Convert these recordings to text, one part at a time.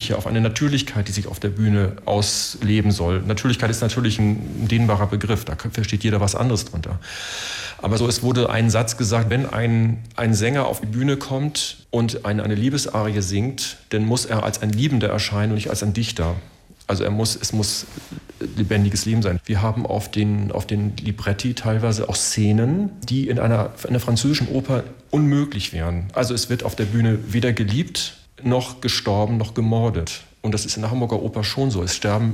Natürliche, auf eine Natürlichkeit, die sich auf der Bühne ausleben soll. Natürlichkeit ist natürlich ein dehnbarer Begriff, da versteht jeder was anderes drunter. Aber so, es wurde ein Satz gesagt, wenn ein Sänger auf die Bühne kommt und eine Liebesarie singt, dann muss er als ein Liebender erscheinen und nicht als ein Dichter. Also es muss lebendiges Leben sein. Wir haben auf den Libretti teilweise auch Szenen, die in einer französischen Oper unmöglich wären. Also es wird auf der Bühne weder geliebt, noch gestorben, noch gemordet. Und das ist in der Hamburger Oper schon so.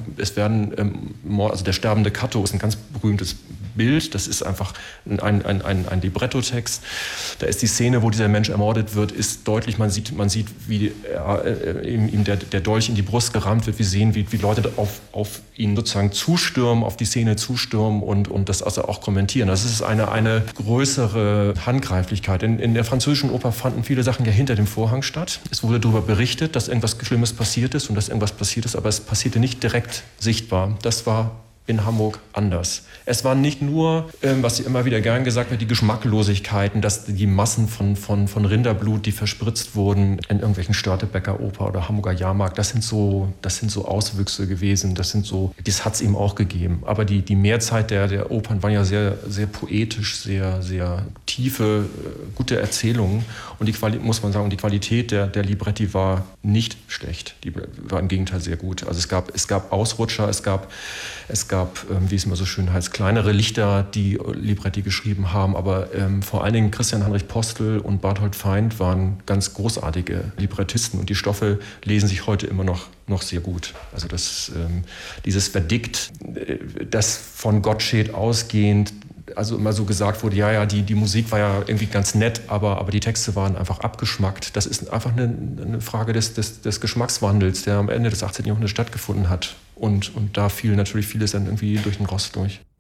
Also der sterbende Cato ist ein ganz berühmtes Bild. Das ist einfach ein Libretto-Text. Da ist die Szene, wo dieser Mensch ermordet wird, ist deutlich. Man sieht, wie ihm der Dolch in die Brust gerammt wird. Wir sehen, wie Leute auf ihn sozusagen zustürmen, auf die Szene zustürmen und das also auch kommentieren. Das ist eine größere Handgreiflichkeit. In der französischen Oper fanden viele Sachen ja hinter dem Vorhang statt. Es wurde darüber berichtet, dass irgendwas Schlimmes passiert ist und dass irgendwas passiert ist, aber es passierte nicht direkt sichtbar. Das war in Hamburg anders. Es waren nicht nur, was immer wieder gern gesagt wird, die Geschmacklosigkeiten, dass die Massen von Rinderblut, die verspritzt wurden in irgendwelchen Störtebecker Oper oder Hamburger Jahrmarkt, das sind so Auswüchse gewesen, das hat es eben auch gegeben. Aber die Mehrzeit der Opern waren ja sehr, sehr poetisch, sehr, sehr tiefe, gute Erzählungen. Und muss man sagen, die Qualität der Libretti war nicht schlecht. Die war im Gegenteil sehr gut. Also es gab Ausrutscher, es gab, wie es immer so schön heißt, kleinere Lichter, die Libretti geschrieben haben. Aber vor allen Dingen Christian Heinrich Postel und Barthold Feind waren ganz großartige Librettisten. Und die Stoffe lesen sich heute immer noch sehr gut. Also dieses Verdikt, das von Gottsched ausgehend, also immer so gesagt wurde, die Musik war ja irgendwie ganz nett, aber die Texte waren einfach abgeschmackt. Das ist einfach eine Frage des Geschmackswandels, der am Ende des 18. Jahrhunderts stattgefunden hat. Und da fiel natürlich vieles dann irgendwie durch den Rost durch.